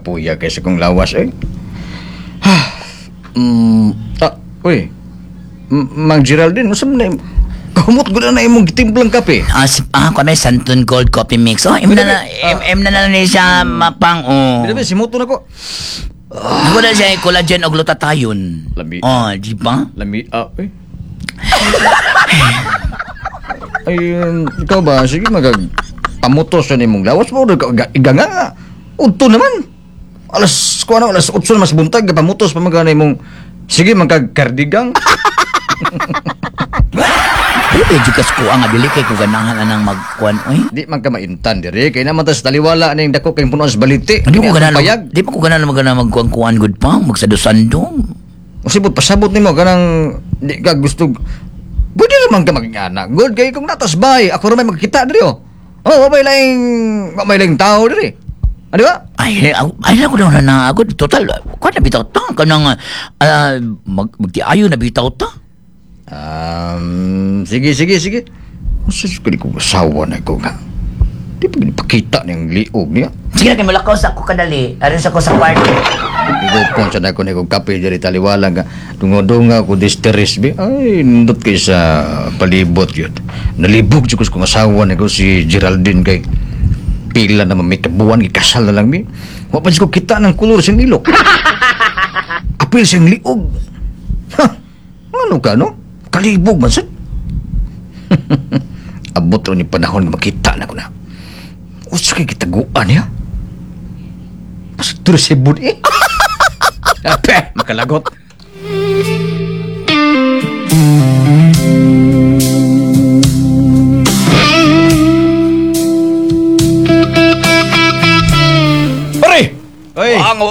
kapuya kaysa kong lawas eh. Uy. Mang Geraldine, usap na kumot ko na imong gitimplang kape. Kami Santon Gold Coffee Mix. Oh, na lang ni siya mapang, oh. Binabi, simuto na ko. Ako na siya collagen o glutathione. Lami. Oh, di ba? Lami, eh. Ay, ikaw ba? Sige, pamutos na imong lawas mo. Iga nga. Unto naman. Alas 8 na mas buntag. Pamutos pa magana imong. Sige, magkagkardigang. Pero jukas ko ang abili kay ko ganahan na ng magkuan, oy. Di man ka maintan diri. Kaya naman tas taliwala na yung dako kayong puno sa baliti. Di ko ganahan. Payag. Di pa ko ganahan magkuan good pa. Magsadosandong. Masibot, pasabot ni mo. Kanang di ka gusto. Pwede naman ka mag-anak. Good kayo kung natas bay. Ako rin may magkita diri, oh. Oh, may lang tao diri. Ano ba? Ay ako daw na ako. Total, kuan na bitaw ta. Kanang, magtiayo na bitaw ta. Sige. Masas ko di ko masawa na ko nga. Di pa ginipakita niyang liog niya. Sige na kayo malakaw sa ako kadali. Arin sa ko sa kwarto. Igopon sa na ko na kong kape diri taliwala nga. Dungo-dunga ko disteres bi. Ay, nindot kayo sa palibot yun. Nalibog siya ko masawa na ko si Geraldine kay pila naman may kabuan, ikasal na lang mi. Wapansin ko kita ng kulor siyang ilok. Apil siyang liog. Ha? Ano ka, no? Kalibog man sad. Abot rin yung panahon na makita na ko na. Usa kay kitaguan niya. Mas turisibod eh. Ape, makalagot. Pare! Oy!